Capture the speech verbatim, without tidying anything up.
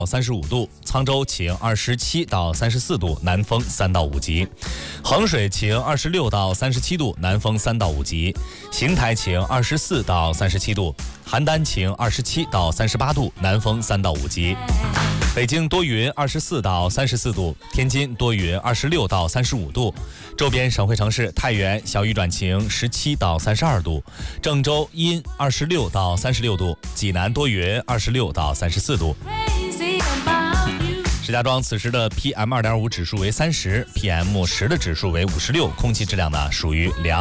三十五度，沧州晴二十七到三十四度，南风三到五级；衡水晴二十六到三十七度，南风三到五级；邢台晴二十四到三十七度，邯郸晴二十七到三十八度，南风三到五级；北京多云二十四到三十四度，天津多云二十六到三十五度，周边省会城市太原小雨转晴十七到三十二度，郑州阴二十六到三十六度，济南多云二十六到三十四度。石家庄此时的 P M 二点五 指数为三十 ，P M 十 的指数为五十六，空气质量呢属于良。